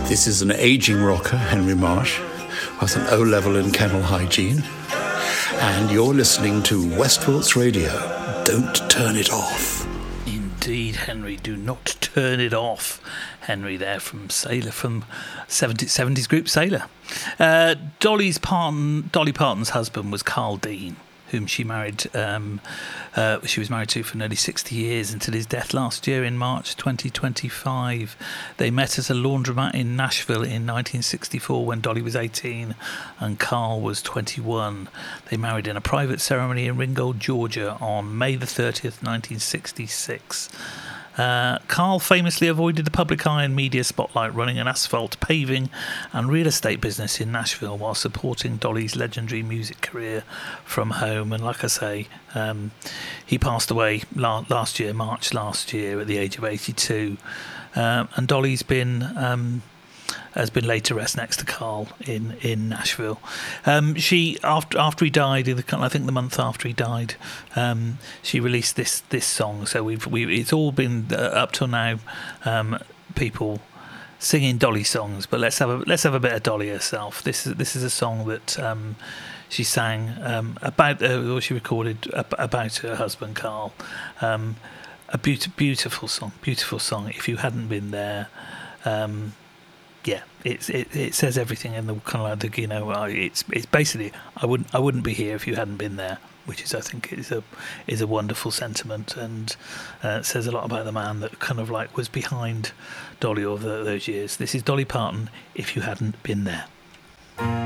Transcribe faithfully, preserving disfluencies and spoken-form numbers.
This is an ageing rocker, Henry Marsh, with an O-level in kennel hygiene. And you're listening to Westport's Radio. Don't turn it off. Indeed, Henry, do not turn it off. Henry there from Sailor, from seventies group Sailor. Uh, Dolly's Parton, Dolly Parton's husband was Carl Dean, whom she married. Um, uh, she was married to for nearly sixty years until his death last year in March twenty twenty-five. They met at a laundromat in Nashville in nineteen sixty-four when Dolly was eighteen and Carl was twenty-one. They married in a private ceremony in Ringgold, Georgia on May the thirtieth, nineteen sixty-six. Uh, Carl famously avoided the public eye and media spotlight, running an asphalt, paving and real estate business in Nashville while supporting Dolly's legendary music career from home. And like I say, um, he passed away la- last year, March last year, at the age of eighty-two. Um, and Dolly's been... Um, has been laid to rest next to Carl in in Nashville. Um, she after after he died, I think the month after he died, um, she released this this song. So we've we it's all been uh, up till now, um, people singing Dolly songs. But let's have a let's have a bit of Dolly herself. This is this is a song that um, she sang um, about, uh, or she recorded about her husband Carl. Um, a beautiful beautiful song, beautiful song. If you hadn't been there. Um, Yeah, it's it, it says everything in the kind of like the, you know, it's it's basically I wouldn't I wouldn't be here if you hadn't been there, which is I think is a is a wonderful sentiment, and uh, says a lot about the man that kind of like was behind Dolly over those years. This is Dolly Parton, If You Hadn't Been There.